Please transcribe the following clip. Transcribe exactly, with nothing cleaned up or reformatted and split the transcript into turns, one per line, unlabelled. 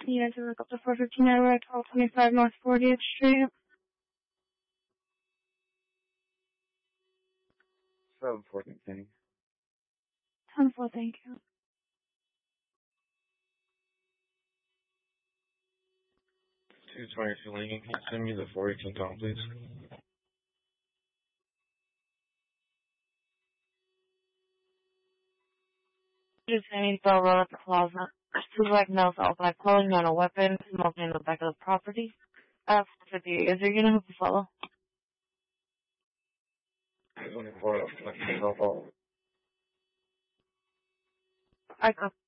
You guys are up to four fifteen Iraq, twelve twenty-five North fortieth Street.
seven fourteen, Kenny.
ten four, thank you.
two twenty-two Lincoln, can you send me the four eighteen Tom, please?
Just saying, fell right at the closet. Two black males outside pulling on a weapon, smoking in the back of the property. Uh, fifty, is there gonna have a fellow?
I was only four, I'll collect myself out.
I got